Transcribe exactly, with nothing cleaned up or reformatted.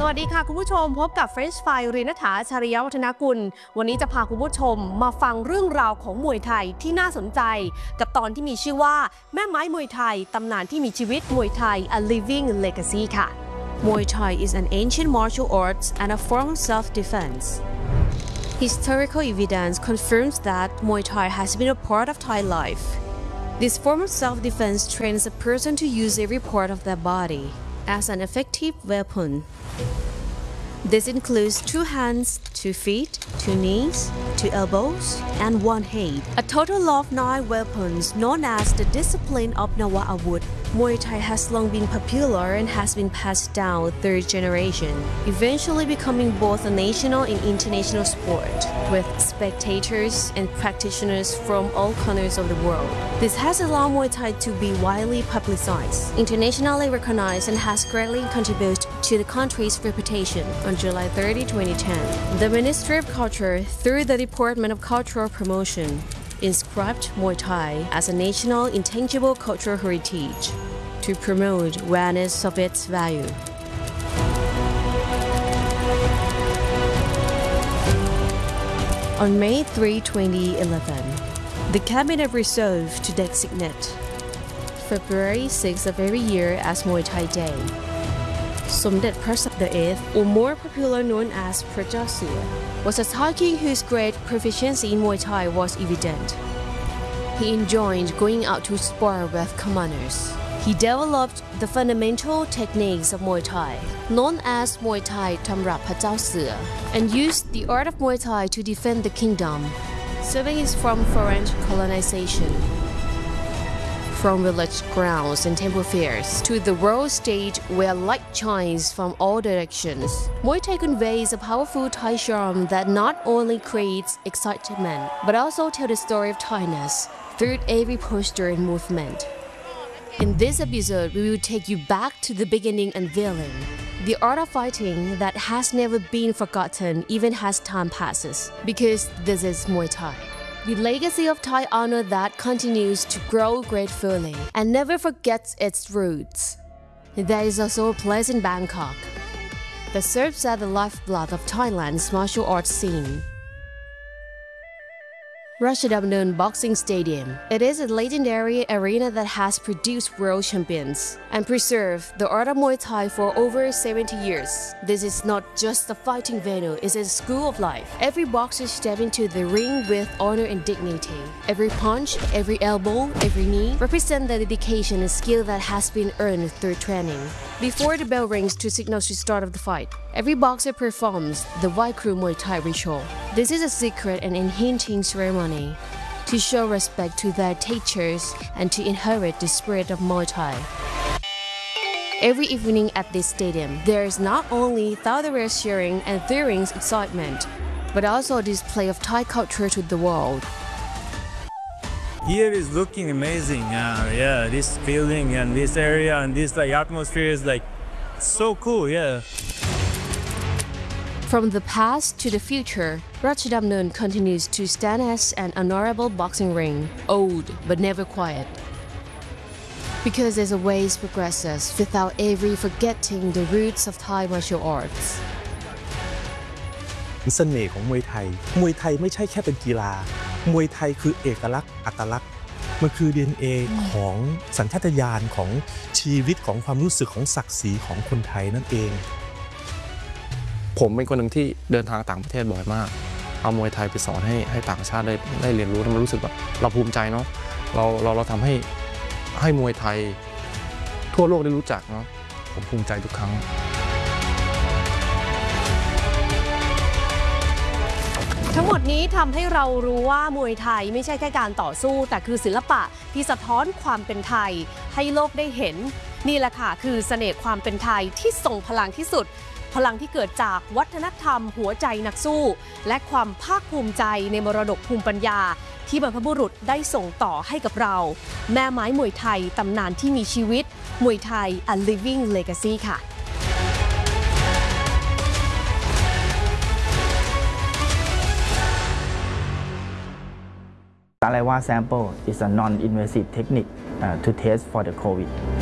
วัสดีค่ะคุณผู้ชมพบกับ French Fry รีณฐา ชริยวัฒนกุลวันนี้จะพาคุณผู้ชมมาฟังเรื่องราวของมวยไทยที่น่าสนใจกับตอนที่มีชื่อว่าแม่ไม้มวยไทยตำนานที่มีชีวิตมวยไทย A Living Legacy ค่ะ Muay Thai is an ancient martial arts and a form of self-defense. Historical evidence confirms that Muay Thai has been a part of Thai life. This form of self-defense trains a person to use every part of their body as an effective weapon. This includes two hands, two feet, two knees, two elbows, and one head. A total of nine weapons known as the discipline of Nawa'awut. Muay Thai has long been popular and has been passed down third generation, eventually becoming both a national and international sport, with spectators and practitioners from all corners of the world. This has allowed Muay Thai to be widely publicized, internationally recognized, and has greatly contributed to the country's reputation. On July thirtieth, twenty ten, the Ministry of Culture, through the Department of Cultural Promotion, inscribed Muay Thai as a national intangible cultural heritage to promote awareness of its value. On May third, twenty eleven, the Cabinet resolved to designate February sixth of every year as Muay Thai Day. Somdet Prasad the eighth, or more popular known as Prajasura, was a Thai king whose great proficiency in Muay Thai was evident. He enjoyed going out to spar with commanders. He developed the fundamental techniques of Muay Thai, known as Muay Thai Tamrap Prajasura, and used the art of Muay Thai to defend the kingdom, saving it from foreign colonization. From village grounds and temple fairs to the world stage where light shines from all directions, Muay Thai conveys a powerful Thai charm that not only creates excitement but also tells the story of Thainess through every posture and movement. In this episode, we will take you back to the beginning unveiling the art of fighting that has never been forgotten even as time passes, because this is Muay Thai. The legacy of Thai honor that continues to grow gratefully and never forgets its roots. There is also a place in Bangkok that serves as the lifeblood of Thailand's martial arts scene. Ratchadamnern Boxing Stadium. It is a legendary arena that has produced world champions and preserved the art of Muay Thai for over seventy years. This is not just a fighting venue, it is a school of life. Every boxer steps into the ring with honor and dignity. Every punch, every elbow, every knee represent the dedication and skill that has been earned through training. Before the bell rings to signal the start of the fight, every boxer performs the Vai Kru Muay Thai ritual. This is a secret and unhinting ceremony to show respect to their teachers and to inherit the spirit of Muay Thai. Every evening at this stadium, there is not only thunderous cheering and thrilling excitement, but also a display of Thai culture to the world. Here is looking amazing. Uh, yeah, this building and this area and this like atmosphere is like so cool. Yeah. From the past to the future, Ratchadamnern continues to stand as an honorable boxing ring, old but never quiet. Because as always progresses without ever forgetting the roots of Thai martial arts. เสน่ห์ของมวยไทยมวยไทยไม่ใช่แค่เป็นกีฬามวยไทยคือเอกลักษณ์อัตลักษณ์มันคือ ดี เอ็น เอ ของสัญชาตญาณของชีวิตของความรู้สึกของศักดิ์ศรีของคนไทยนั่นเองผมเป็นคนหนึ่งที่เดินทางต่างประเทศบ่อยมากเอามวยไทยไปสอนให้ให้ต่างชาติได้ได้เรียนรู้แล้วมันรู้สึกแบบเราภูมิใจเนาะเราเราเราทำให้ให้มวยไทยทั่วโลกได้รู้จักเนาะผมภูมิใจทุกครั้งทั้งหมดนี้ทำให้เรารู้ว่ามวยไทยไม่ใช่แค่การต่อสู้แต่คือศิลปะที่สะท้อนความเป็นไทยให้โลกได้เห็นนี่แหละค่ะคือเสน่ห์ความเป็นไทยที่ทรงพลังที่สุดพลังที่เกิดจากวัฒนธรรมหัวใจนักสู้และความภาคภูมิใจในมรดกภูมิปัญญาที่บรรพบุรุษได้ส่งต่อให้กับเราแม่ไม้มวยไทยตำนานที่มีชีวิตมวยไทย A Living Legacy ค่ะ Saliva sample is a non-invasive technique uh, to test for the COVID.